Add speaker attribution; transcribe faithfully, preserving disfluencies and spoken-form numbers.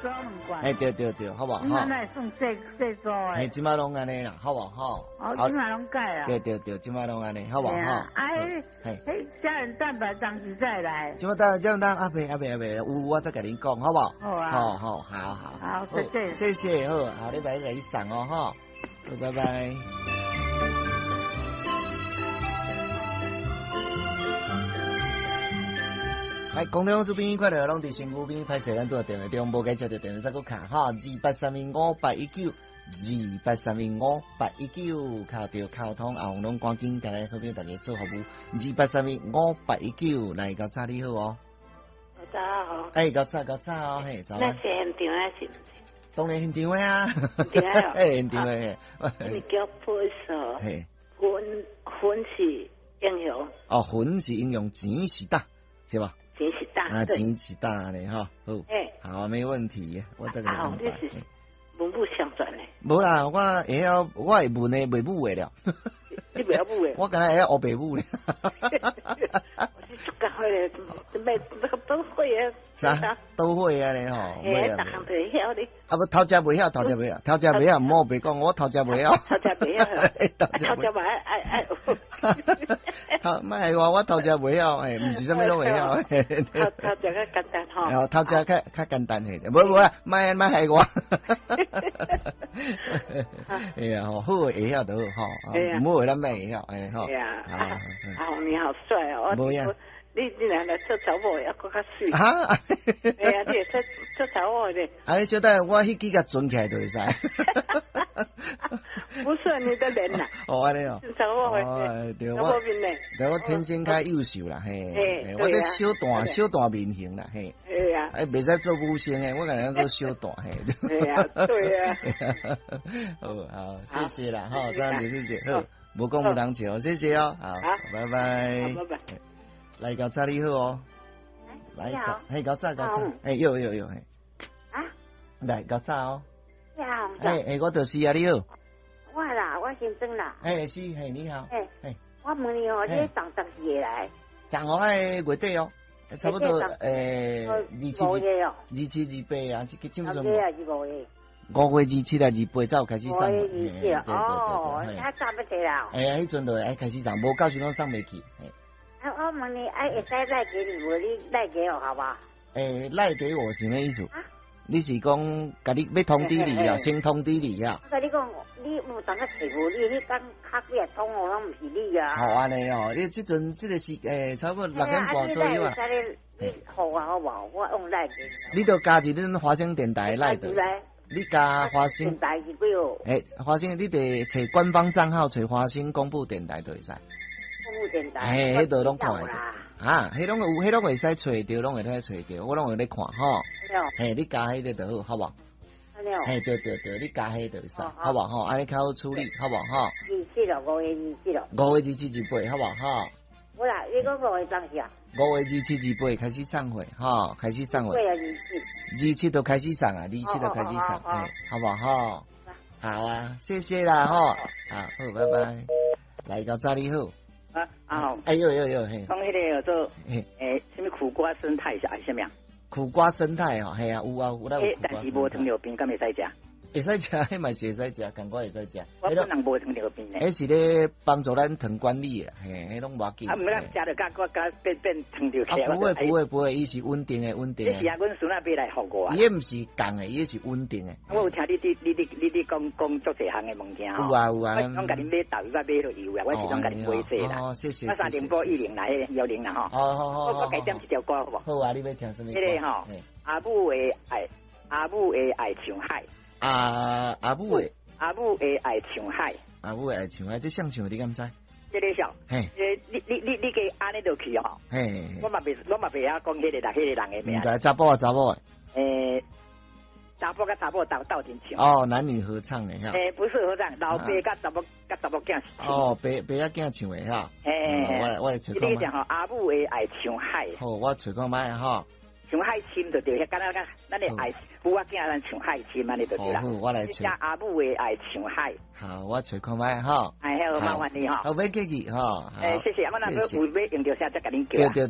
Speaker 1: 租两罐。
Speaker 2: 哎，对对对，好不好？
Speaker 1: 那那算细细租诶。
Speaker 2: 哎，即摆拢安尼啦，好不好？
Speaker 1: 哦，即摆拢改啦。
Speaker 2: 对对对，即摆拢安尼，好不好？哈。
Speaker 1: 哎，嘿，虾仁蛋白当时再来。
Speaker 2: 即摆蛋，即摆蛋，阿伯阿伯阿伯，有我再甲恁讲，好不好？
Speaker 1: 好啊。
Speaker 2: 好好好好。
Speaker 1: 好，谢谢。
Speaker 2: 谢谢，好，下礼拜给你送哦，哈。好，拜拜。来，公众主编快乐拢伫身躯边拍摄咱做电话中，无解接到电话再搁卡哈，二八三零五八一九，二八三零五八一九，靠着交通后拢赶紧大家好朋友大家做服务，二八三零五八一九，来高早你好哦。
Speaker 3: 早好。
Speaker 2: 哎，高早高早哦，嘿，早。
Speaker 3: 那是现场啊是？
Speaker 2: 当然现场的啊。
Speaker 3: 现场啊。
Speaker 2: 哎，现场的。
Speaker 3: 你叫配手。
Speaker 2: 嘿。
Speaker 3: 魂魂是英雄。
Speaker 2: 哦，魂是英雄，钱是大，是吧？
Speaker 3: 钱是大。
Speaker 2: 啊，钱是大嘞哈。好。
Speaker 3: 哎。
Speaker 2: 好，没问题，我这个安排。
Speaker 3: 文武相传嘞。
Speaker 2: 无啦，我会晓，我会文的袂武的了。
Speaker 3: 你袂晓武的？
Speaker 2: 我敢若会晓学白武咧。
Speaker 3: 我是足够会咧，每都会啊。
Speaker 2: 啥？都会啊咧吼。
Speaker 3: 哎，逐项都会晓咧。
Speaker 2: 啊不，头家袂晓，头家袂晓，头家袂晓，唔好白讲，我头家袂晓。
Speaker 3: 头家袂晓。头家嘛爱爱爱。
Speaker 2: 头，莫系我，我头家袂晓，诶，唔是啥物拢会晓。
Speaker 3: 头头家较简单吼。
Speaker 2: 哦，头家较较简单嘿，无无啊，莫莫系我。哎呀，好会晓就好吼，唔好咱莫会晓，哎吼。
Speaker 3: 哎呀，阿红你好帅哦。
Speaker 2: 无呀。
Speaker 3: 你你两个做查某还佫较水。
Speaker 2: 哈。
Speaker 3: 哎呀，你会做做查某咧。
Speaker 2: 啊，你小等我迄几个存起来就会使。
Speaker 3: 不是你的人呐。
Speaker 2: 哦，安尼哦。
Speaker 3: 查某诶。
Speaker 2: 哦，对
Speaker 3: 我。
Speaker 2: 对我天生较优秀啦，嘿。我这小段小段面型啦，嘿。
Speaker 3: 哎呀。
Speaker 2: 哎，袂使做武生诶，我可能做小段嘿。
Speaker 3: 哎呀，对呀。
Speaker 2: 好好，谢谢啦，哈，这样子谢谢，好，无讲无当笑，谢谢哦，好，拜拜。
Speaker 3: 拜拜。
Speaker 2: 来搞早你好哦。来早，嘿，搞早搞早，哎，有有有，嘿。
Speaker 4: 啊？
Speaker 2: 来搞早哦。
Speaker 4: 你好。
Speaker 2: 哎哎，我就是啊，你好。
Speaker 4: 我啦，我先生啦。
Speaker 2: 哎，是，嘿，你好。
Speaker 4: 哎哎，我问你哦，你上十几个来？
Speaker 2: 上我哎月底哦，差不多诶，二七二二七二八啊，这基本上。
Speaker 4: 五月啊，二五月。
Speaker 2: 五月二七啊，二八才有开始上。
Speaker 4: 五月二七哦，遐早要得啦。
Speaker 2: 哎呀，迄阵就会爱开始上，无到时拢上袂去。
Speaker 4: 啊，我问你，哎，会使赖给你，无你赖给我好不好？
Speaker 2: 诶，赖给我是咩意思？你是讲，甲你要通知你啊，先通知你啊。
Speaker 4: 我甲你讲，你有当个找无你，迄当卡几啊通哦，拢毋是你啊。
Speaker 2: 好安尼哦，你即阵即个是诶，差不多六点半左右啊。
Speaker 4: 你好啊好无？我用赖给
Speaker 2: 你。你著加入恁华星电台赖的。你加华星。
Speaker 4: 电台是几号？
Speaker 2: 诶，华星，你得找官方账号，找华星公布电台就会使。
Speaker 4: 公布电台。
Speaker 2: 诶，迄度拢看得到。啊，迄拢有，迄拢会使找着，拢会使找着，我拢会咧看吼。嘿，你加迄个就好，好不好？嘿，对对对，你加迄个就使，好不好？吼，安尼较好处理，好不好？吼。
Speaker 4: 二七咯，五月二七咯。
Speaker 2: 五月二七二八，好不好？吼。
Speaker 4: 好啦，你讲五月当时啊？
Speaker 2: 五月二七二八开始上会，吼，开始上会。
Speaker 4: 对啊，二七。
Speaker 2: 二七都开始上啊，二七都开始上，嘿，好不好？吼。好啊，谢谢啦，吼。好，好，拜拜。来到这里好。
Speaker 5: 啊啊好。
Speaker 2: 哎呦呦呦嘿。
Speaker 5: 讲迄个叫做诶，什么苦瓜生态是还是什么？
Speaker 2: 苦瓜生态吼，系啊，有啊，有啦。
Speaker 5: 诶，但是无糖尿病，敢会使食？
Speaker 2: 会使食，迄嘛是会使食，感觉会使食。
Speaker 5: 我本人无糖尿病咧。
Speaker 2: 迄是咧帮助咱糖管理诶，嘿，迄拢无要紧。
Speaker 5: 啊，毋咱食着甲我甲变变糖尿病。
Speaker 2: 啊，不会不会不会，伊是稳定诶，稳定诶。
Speaker 5: 这是啊，阮孙仔买来互我啊。
Speaker 2: 伊迄毋是共诶，伊是稳定诶。
Speaker 5: 我有听你你你你你你讲讲足侪项诶物件吼。
Speaker 2: 有啊有啊。
Speaker 5: 我拢甲你买豆，我买落油啊，我是拢甲你买这啦。
Speaker 2: 哦，谢谢。
Speaker 5: 我三零波一零来幺零啦吼。
Speaker 2: 哦好好。
Speaker 5: 我我改点一条歌好无？
Speaker 2: 好啊，你要听什么？
Speaker 5: 迄个吼，阿母诶爱，阿母诶爱像海。
Speaker 2: 啊，阿母诶，
Speaker 5: 阿母会爱唱海，
Speaker 2: 阿母会爱唱海，这像唱你敢知？
Speaker 5: 这个笑，
Speaker 2: 嘿，
Speaker 5: 你你你你给安尼落去哦，
Speaker 2: 嘿，
Speaker 5: 我嘛袂我嘛袂晓讲迄个人迄个人诶名，
Speaker 2: 唔知查甫啊查某诶，
Speaker 5: 诶，查甫甲查某斗斗阵唱，
Speaker 2: 哦，男女合唱诶，哈，
Speaker 5: 诶，不是合唱，老爸甲查某甲查某囝唱，
Speaker 2: 哦，爸爸仔囝唱诶哈，
Speaker 5: 诶，
Speaker 2: 我来我来找看。
Speaker 5: 你讲吼，阿母会爱唱海，
Speaker 2: 好，我找看卖哈。
Speaker 5: 唱海深就对，敢若甲咱的爱母仔囝咱唱海深安尼就对啦。
Speaker 2: 好，我来找。
Speaker 5: 阿母会爱唱海。
Speaker 2: 好，我找看卖哈。
Speaker 5: 哎，好，麻烦你哈。
Speaker 2: 好，别客气哈。
Speaker 5: 诶，谢谢，我那个有要用着啥再甲恁叫。
Speaker 2: 对对。